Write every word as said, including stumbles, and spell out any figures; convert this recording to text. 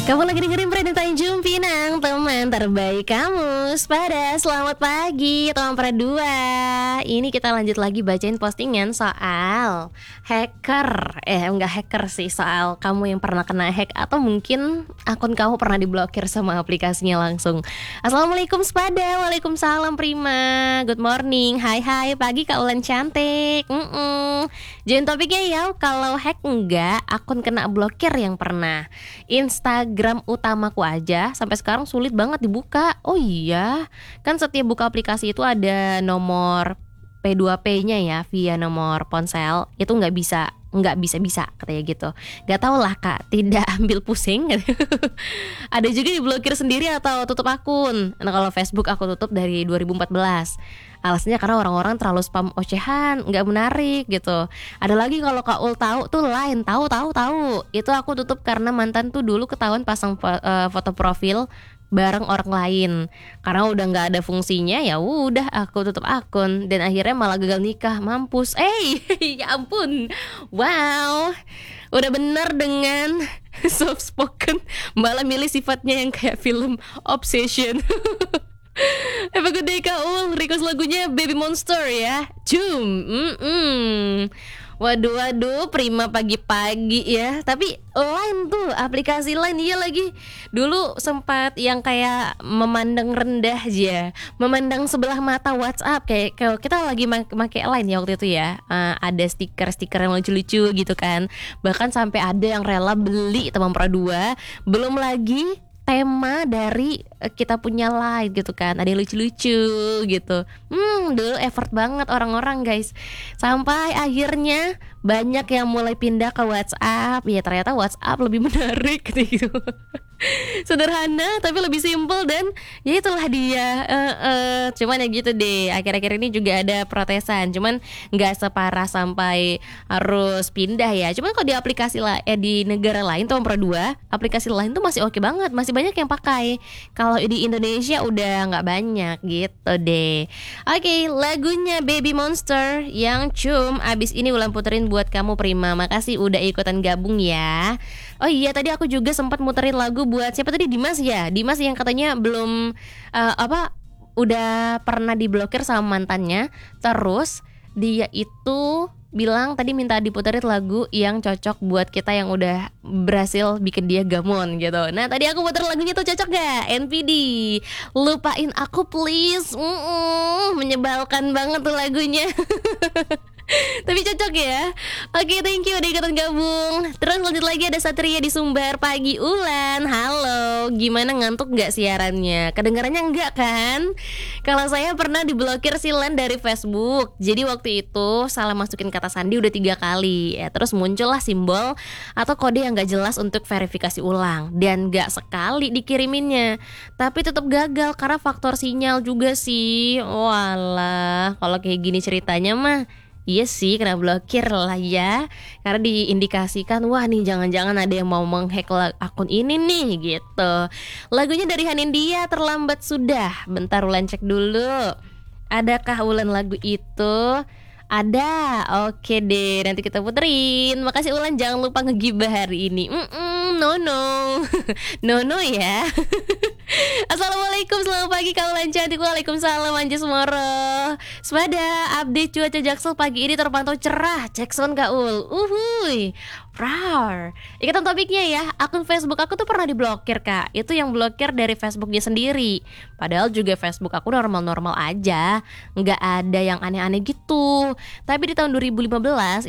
Kamu lagi dengerin Brandon Tanjung Pinang, teman terbaik kamu. Pada selamat pagi teman Perdua. Ini kita lanjut lagi bacain postingan soal hacker. Eh enggak hacker sih, soal kamu yang pernah kena hack atau mungkin akun kamu pernah diblokir sama aplikasinya langsung. Assalamualaikum Spada. Waalaikumsalam Prima. Good morning. Hai hai pagi Kak Ulan cantik. Mm-mm. Jadi topiknya ya, kalau hack enggak, akun kena blokir yang pernah. Instagram utamaku aja sampai sekarang sulit banget dibuka. Oh iya, kan setiap buka aplikasi itu ada nomor P dua P-nya ya, via nomor ponsel. Itu nggak bisa, nggak bisa-bisa katanya gitu. Gak tau lah Kak, tidak ambil pusing. Ada juga diblokir sendiri atau tutup akun. Nah kalau Facebook aku tutup dari dua ribu empat belas. Alasannya karena orang-orang terlalu spam ocehan, nggak menarik gitu. Ada lagi kalau Kak Ul tahu tuh lain, tahu tahu tahu. Itu aku tutup karena mantan tuh dulu ketahuan pasang fo- uh, foto profil bareng orang lain. Karena udah nggak ada fungsinya, ya udah aku tutup akun dan akhirnya malah gagal nikah. Mampus. Eh, ya ampun. Wow. Udah bener dengan soft spoken, malah milih sifatnya yang kayak film Obsession. Have a good day Kak Ul. Request lagunya Baby Monster ya. Cum. Mm-mm. Waduh waduh Prima pagi-pagi ya. Tapi Line tuh, aplikasi Line iya lagi. Dulu sempat yang kayak memandang rendah aja, memandang sebelah mata WhatsApp. Kayak kalau kita lagi pakai Line ya waktu itu ya, uh, ada stiker-stiker yang lucu-lucu gitu kan. Bahkan sampai ada yang rela beli teman Perdua. Belum lagi tema dari kita punya Line gitu kan, ada yang lucu-lucu gitu. Hmm, dulu effort banget orang-orang guys. Sampai akhirnya banyak yang mulai pindah ke WhatsApp. Ya ternyata WhatsApp lebih menarik gitu. Sederhana tapi lebih simpel dan ya itulah dia. uh, uh, Cuman ya gitu deh. Akhir-akhir ini juga ada protesan. Cuman gak separah sampai harus pindah ya. Cuman kalau di aplikasi lah, eh di negara lain tuh Perdua, aplikasi lain tuh masih oke banget, masih banyak yang pakai. Kalau di Indonesia udah gak banyak gitu deh. Oke, okay, lagunya Baby Monster yang cum abis ini Ulan puterin buat kamu Prima. Makasih udah ikutan gabung ya. Oh iya, tadi aku juga sempat muterin lagu buat siapa tadi, Dimas ya. Dimas yang katanya belum uh, apa udah pernah diblokir sama mantannya. Terus dia itu bilang tadi minta diputerin lagu yang cocok buat kita yang udah berhasil bikin dia gamon gitu. Nah tadi aku puter lagunya tuh cocok gak? N P D Lupain Aku Please. Mm-mm, menyebalkan banget tuh lagunya. Tapi cocok ya. Oke, thank you udah ikutan gabung. Terus lanjut lagi ada Satria di Sumbar. Pagi Ulan, halo. Gimana, ngantuk gak siarannya? Kedengarannya enggak kan? Kalau saya pernah diblokir silen dari Facebook. Jadi waktu itu salah masukin kata sandi udah tiga kali ya. Terus muncullah simbol atau kode yang gak jelas untuk verifikasi ulang. Dan gak sekali dikiriminnya, tapi tetap gagal karena faktor sinyal juga sih. Walah, kalau kayak gini ceritanya mah iya sih, kena blokir lah ya. Karena diindikasikan, wah nih jangan-jangan ada yang mau menghack akun ini nih gitu. Lagunya dari Hanindia, Terlambat Sudah. Bentar Ulan cek dulu, adakah Ulan lagu itu? Ada, oke deh, nanti kita puterin. Makasih Ulan, jangan lupa ngegibah hari ini. Mm-mm, no no no no ya. Assalamualaikum, selamat pagi Kak Ulan cantik. Waalaikumsalam Anjus Moro. Sepada update cuaca Jaksel pagi ini terpantau cerah. Cek sound Kak Ul. Uhuy. Rar. Ikutan topiknya ya. Akun Facebook aku tuh pernah diblokir Kak. Itu yang blokir dari Facebooknya sendiri. Padahal juga Facebook aku normal-normal aja, nggak ada yang aneh-aneh gitu. Tapi di tahun dua ribu lima belas